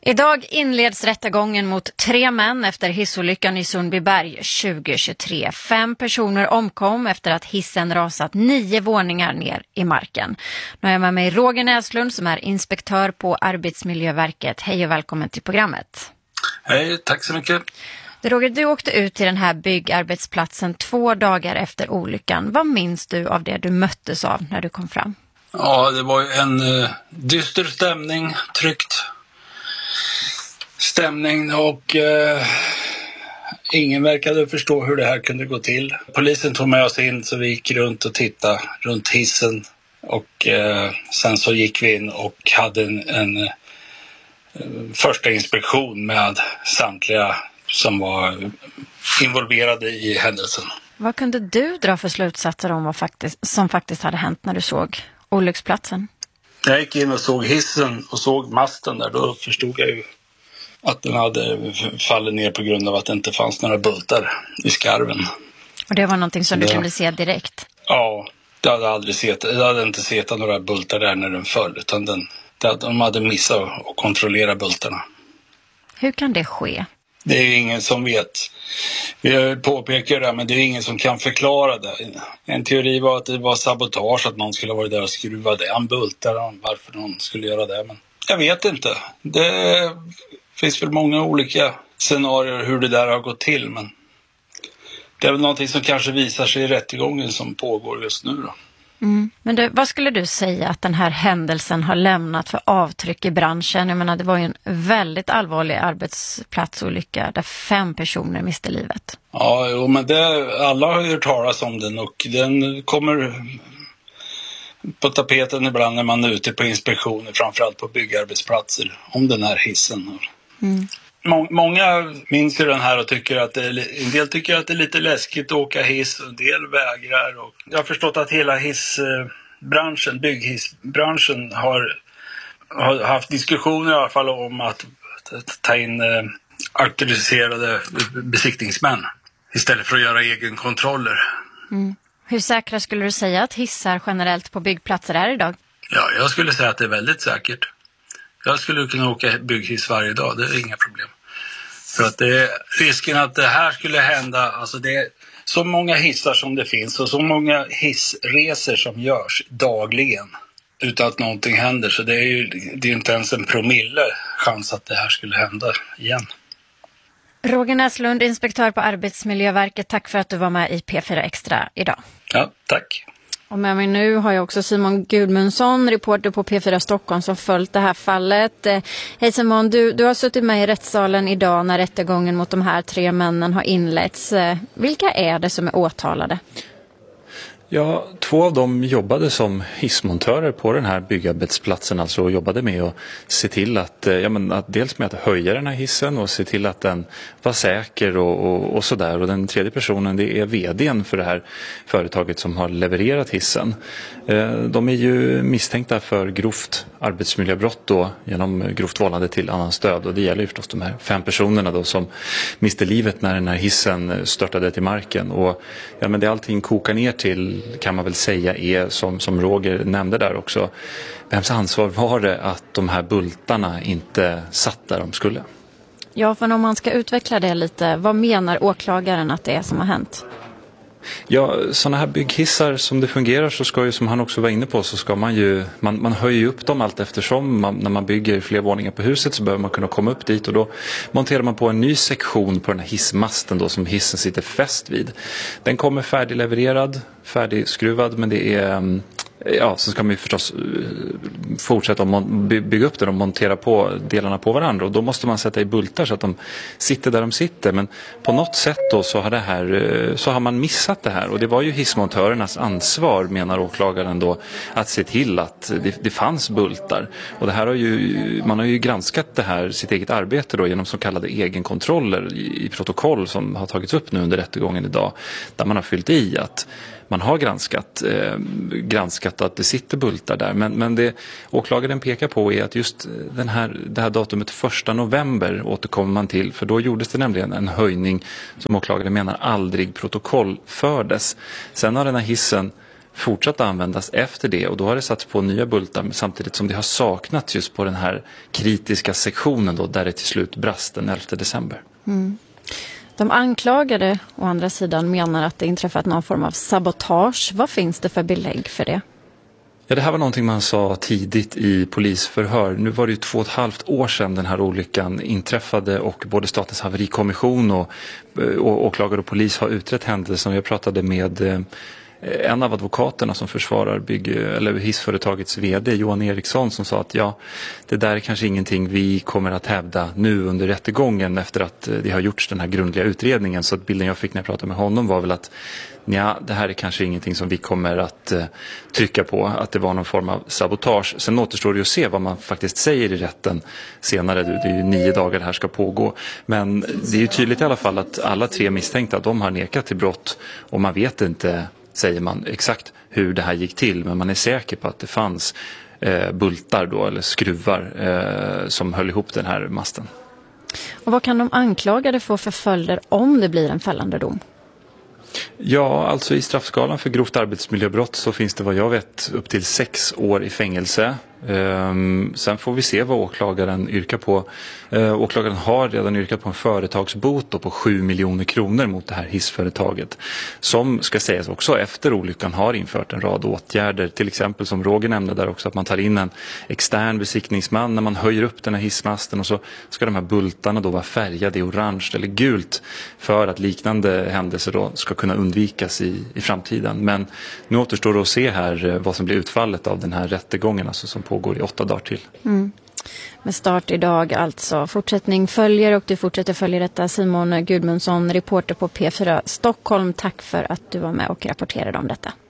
Idag inleds rättegången mot 3 män efter hissolyckan i Sundbyberg 2023. 5 personer omkom efter att hissen rasat 9 våningar ner i marken. Nu är jag med mig Roger Näslund som är inspektör på Arbetsmiljöverket. Hej och välkommen till programmet. Hej, tack så mycket. Roger, du åkte ut till den här byggarbetsplatsen 2 dagar efter olyckan. Vad minns du av det du möttes av när du kom fram? Ja, det var en dyster stämning, tryckt stämning och ingen verkade förstå hur det här kunde gå till. Polisen tog med oss in så vi gick runt och tittade runt hissen och sen så gick vi in och hade en första inspektion med samtliga som var involverade i händelsen. Vad kunde du dra för slutsatser om vad som faktiskt hade hänt när du såg olycksplatsen? Jag gick in och såg hissen och såg masten där. Då förstod jag ju att den hade fallit ner på grund av att det inte fanns några bultar i skarven. Och det var någonting som du kunde se direkt? Ja, jag hade inte sett några bultar där när den föll. Utan de hade missat att kontrollera bultarna. Hur kan det ske? Det är ju ingen som vet. Vi påpekar det, men det är ingen som kan förklara det. En teori var att det var sabotage, att någon skulle ha varit där och skruvat en bultar. Varför någon skulle göra det, men jag vet inte. Det finns väl många olika scenarier hur det där har gått till, men det är väl någonting som kanske visar sig i rättegången som pågår just nu då. Men vad skulle du säga att den här händelsen har lämnat för avtryck i branschen? Jag menar, det var ju en väldigt allvarlig arbetsplatsolycka där 5 personer miste livet. Ja, men alla har ju hört talas om den och den kommer på tapeten ibland när man är ute på inspektioner, framförallt på byggarbetsplatser, om den här hissen. Många minns ju den här och tycker att en del tycker att det är lite läskigt att åka hiss och en del vägrar. Och jag har förstått att hela hissbranschen, bygghissbranschen har haft diskussioner i alla fall om att ta in auktoriserade besiktningsmän istället för att göra egenkontroller. Hur säkra skulle du säga att hissar generellt på byggplatser är idag? Ja, jag skulle säga att det är väldigt säkert. Jag skulle kunna åka bygghiss varje dag, det är inga problem. För att det är risken att det här skulle hända, alltså det är så många hissar som det finns och så många hissresor som görs dagligen utan att någonting händer. Så det är inte ens en promille chans att det här skulle hända igen. Roger Näslund, inspektör på Arbetsmiljöverket, tack för att du var med i P4 Extra idag. Ja, tack. Och med mig nu har jag också Simon Gudmundsson, reporter på P4 Stockholm, som följt det här fallet. Hej Simon, du har suttit med i rättssalen idag när rättegången mot de här 3 männen har inletts. Vilka är det som är åtalade? Ja, 2 av dem jobbade som hissmontörer på den här byggarbetsplatsen, alltså jobbade med att se till att dels med att höja den här hissen och se till att den var säker och sådär. Och den tredje personen, det är vdn för det här företaget som har levererat hissen. De är ju misstänkta för grovt arbetsmiljöbrott då, genom grovt vållande till annan stöd. Och det gäller ju förstås de här 5 personerna då som miste livet när den här hissen störtade till marken. Och men det allting kokar ner till, kan man väl säga, är som Roger nämnde där också. Vems ansvar var det att de här bultarna inte satt där de skulle? Ja, för om man ska utveckla det lite, vad menar åklagaren att det är som har hänt? Ja, sådana här bygghissar som det fungerar så ska ju, som han också var inne på, så ska man ju, man höjer ju upp dem allt eftersom. När man bygger fler våningar på huset så behöver man kunna komma upp dit och då monterar man på en ny sektion på den här hissmasten då som hissen sitter fäst vid. Den kommer färdiglevererad, färdigskruvad, men det är... Ja, så ska man ju förstås fortsätta att bygga upp den och montera på delarna på varandra. Och då måste man sätta i bultar så att de sitter där de sitter. Men på något sätt då så har man missat det här. Och det var ju hissmontörernas ansvar, menar åklagaren då, att se till att det fanns bultar. Och det här man har ju granskat det här, sitt eget arbete då, genom så kallade egenkontroller i protokoll som har tagits upp nu under rättegången idag. Där man har fyllt i att man har granskat att det sitter bultar där. Men det åklagaren pekar på är att just det här datumet 1 november återkommer man till. För då gjordes det nämligen en höjning som åklagaren menar aldrig protokollfördes. Sen har den här hissen fortsatt användas efter det, och då har det satts på nya bultar samtidigt som det har saknats just på den här kritiska sektionen då, där det till slut brast den 11 december. De anklagade å andra sidan menar att det inträffat någon form av sabotage. Vad finns det för belägg för det? Ja, det här var någonting man sa tidigt i polisförhör. Nu var det ju 2,5 år sedan den här olyckan inträffade, och både Statens haverikommission och åklagare och polis har utrett händelsen. Jag pratade med en av advokaterna som försvarar hissföretagets vd, Johan Eriksson, som sa att det där är kanske ingenting vi kommer att hävda nu under rättegången efter att det har gjorts den här grundliga utredningen. Så att bilden jag fick när jag pratade med honom var väl att det här är kanske ingenting som vi kommer att trycka på, att det var någon form av sabotage. Sen återstår det att se vad man faktiskt säger i rätten senare. Det är ju 9 dagar det här ska pågå. Men det är ju tydligt i alla fall att alla 3 misstänkta, de har nekat till brott, och man vet inte, säger man, exakt hur det här gick till, men man är säker på att det fanns bultar då, eller skruvar som höll ihop den här masten. Och vad kan de anklagade få för följder om det blir en fällande dom? Ja, alltså i straffskalan för grovt arbetsmiljöbrott så finns det vad jag vet upp till 6 år i fängelse. Sen får vi se vad åklagaren yrkar på. Åklagaren har redan yrkat på en företagsbot på 7 miljoner kronor mot det här hissföretaget, som ska sägas också efter olyckan har infört en rad åtgärder, till exempel som Roger nämnde där också, att man tar in en extern besiktningsman när man höjer upp den här hissmasten, och så ska de här bultarna då vara färgade i orange eller gult för att liknande händelser då ska kunna undvikas i framtiden. Men nu återstår det att se här vad som blir utfallet av den här rättegången, alltså som pågår i 8 dagar till. Med start idag alltså. Fortsättning följer, och du fortsätter följa detta. Simon Gudmundsson, reporter på P4 Stockholm. Tack för att du var med och rapporterade om detta.